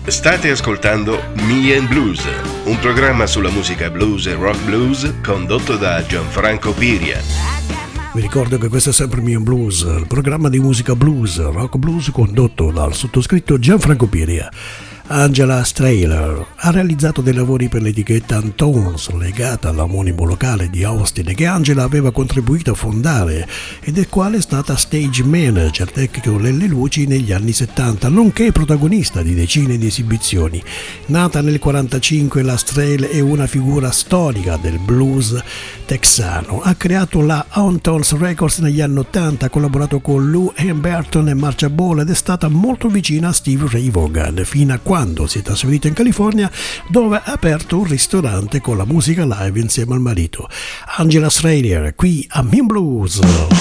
State ascoltando Me and Blues, un programma sulla musica blues e rock blues condotto da Gianfranco Piria. Vi ricordo che questo è sempre Me and Blues, il programma di musica blues, rock blues condotto dal sottoscritto Gianfranco Piria. Angela Strehler ha realizzato dei lavori per l'etichetta Antones legata all'omonimo locale di Austin che Angela aveva contribuito a fondare e del quale è stata stage manager tecnico delle luci negli anni 70, nonché protagonista di decine di esibizioni. Nata nel 1945, la Strehler è una figura storica del blues texano. Ha creato la Antones Records negli anni 80, ha collaborato con Lou Hamilton e Marcia Ball ed è stata molto vicina a Steve Ray Vaughan fino a quando si è trasferita in California, dove ha aperto un ristorante con la musica live insieme al marito. Angela Strehler qui a Me and Blues.